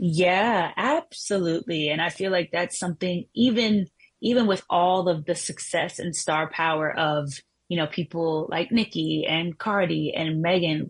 Yeah, absolutely. And I feel like that's something even with all of the success and star power of, people like Nicki and Cardi and Megan,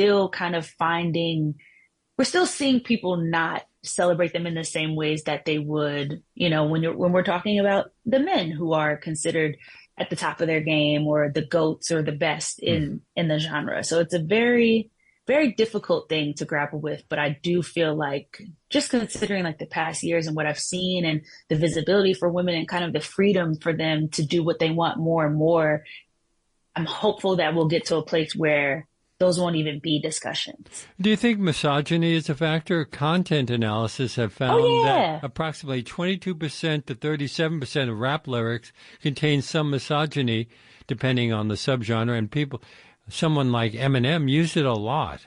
we're still seeing people not celebrate them in the same ways that they would, when we're talking about the men who are considered at the top of their game or the GOATs or the best in the genre. So it's a very, very difficult thing to grapple with. But I do feel like just considering like the past years and what I've seen and the visibility for women and kind of the freedom for them to do what they want more and more, I'm hopeful that we'll get to a place where those won't even be discussions. Do you think misogyny is a factor? Content analysis have found Oh, that yeah. approximately 22% to 37% of rap lyrics contain some misogyny, depending on the subgenre, and someone like Eminem used it a lot.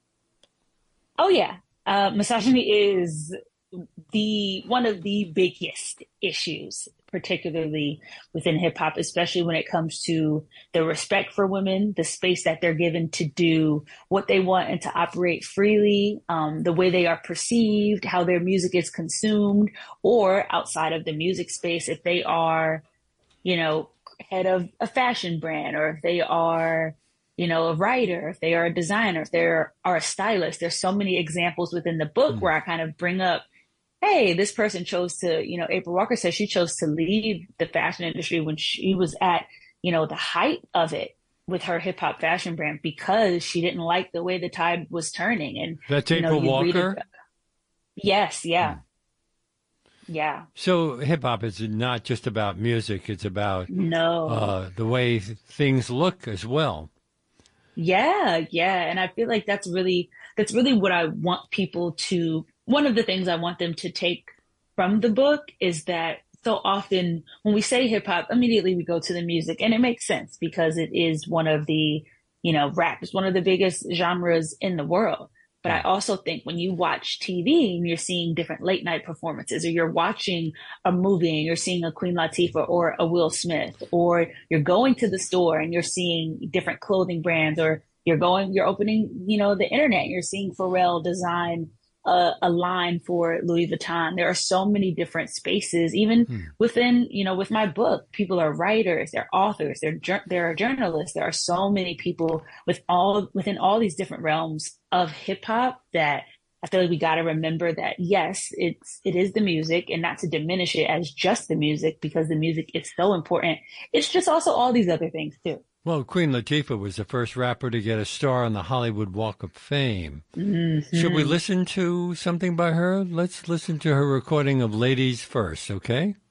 Oh, yeah. Misogyny is one of the biggest issues, particularly within hip hop, especially when it comes to the respect for women, the space that they're given to do what they want and to operate freely, the way they are perceived, how their music is consumed, or outside of the music space, if they are, head of a fashion brand, or if they are a writer, if they are a designer, if they are a stylist. There's so many examples within the book where I kind of bring up, hey, this person chose to, April Walker says she chose to leave the fashion industry when she was at, the height of it with her hip hop fashion brand because she didn't like the way the tide was turning. And that's April Walker? Yes, yeah. Yeah. So hip hop is not just about music, it's about the way things look as well. Yeah, yeah. And I feel like that's really what I want people to, one of the things I want them to take from the book is that so often when we say hip hop, immediately we go to the music, and it makes sense because it is one of the, rap is one of the biggest genres in the world. But I also think when you watch TV and you're seeing different late night performances, or you're watching a movie and you're seeing a Queen Latifah or a Will Smith, or you're going to the store and you're seeing different clothing brands, or you're opening, the internet, and you're seeing Pharrell design a line for Louis Vuitton. There are so many different spaces, even within, with my book, people are writers, they're authors, they're journalists. There are so many people within all these different realms of hip hop that I feel like we got to remember that, yes, it is the music, and not to diminish it as just the music, because the music is so important. It's just also all these other things too. Well, Queen Latifah was the first rapper to get a star on the Hollywood Walk of Fame. Mm-hmm. Should we listen to something by her? Let's listen to her recording of Ladies First, okay?